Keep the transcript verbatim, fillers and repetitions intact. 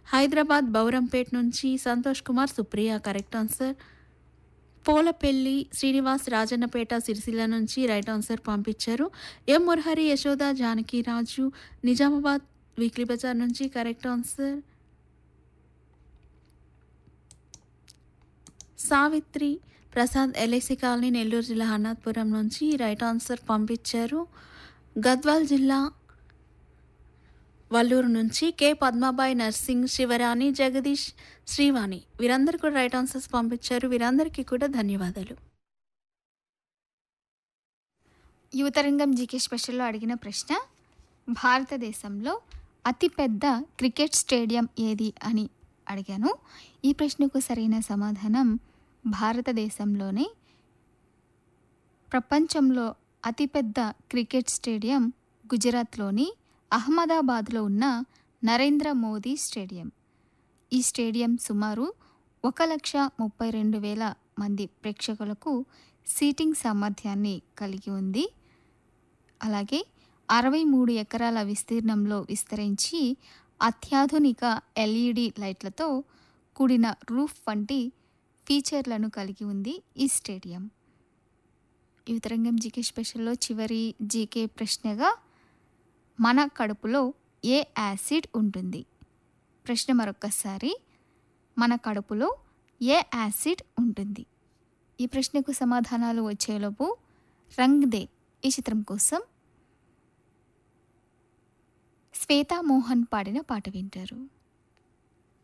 హైదరాబాద్ బౌరంపేట్ నుంచి Santosh Kumar, Supriya correct answer. పోలపెల్లి Srinivas Rajannapet Sircilla నుంచి right answer పంపించారు. ఎం మురహరి, యశోద, జానకి రాజు నిజామాబాద్ వీక్లీ బజార్ నుంచి correct answer. Savitri Prasad LIC colony Nellore జిల్లా హర్నాథ్పురం నుంచి రైట్ ఆన్సర్ పంపించారు. గద్వాల్ జిల్లా వల్లూరు నుంచి కె పద్మాబాయి, నర్సింగ్, శివరాణి, జగదీష్, శ్రీవాణి వీరందరూ కూడా రైట్ ఆన్సర్స్ పంపించారు. వీరందరికీ కూడా ధన్యవాదాలు. యువతరంగం జీకే స్పెషల్లో అడిగిన ప్రశ్న, భారతదేశంలో అతిపెద్ద క్రికెట్ స్టేడియం ఏది అని అడిగాను. ఈ ప్రశ్నకు సరైన సమాధానం భారతదేశంలోనే ప్రపంచంలో అతిపెద్ద క్రికెట్ స్టేడియం గుజరాత్లోని అహ్మదాబాద్లో ఉన్న నరేంద్ర మోదీ స్టేడియం. ఈ స్టేడియం సుమారు ఒక లక్ష ముప్పై రెండు వేల మంది ప్రేక్షకులకు సీటింగ్ సామర్థ్యాన్ని కలిగి ఉంది. అలాగే అరవై మూడు ఎకరాల విస్తీర్ణంలో విస్తరించి అత్యాధునిక ఎల్ఈడి లైట్లతో కూడిన రూఫ్ వంటి ఫీచర్లను కలిగి ఉంది ఈ స్టేడియం. యువతరంగం జీకే స్పెషల్లో చివరి జీకే ప్రశ్నగా, మన కడుపులో ఏ యాసిడ్ ఉంటుంది? ప్రశ్న మరొక్కసారి, మన కడుపులో ఏ యాసిడ్ ఉంటుంది? ఈ ప్రశ్నకు సమాధానాలు వచ్చేలోపు రంగ్ దే ఈ చిత్రం కోసం శ్వేతా మోహన్ పాడిన పాట వింటారు.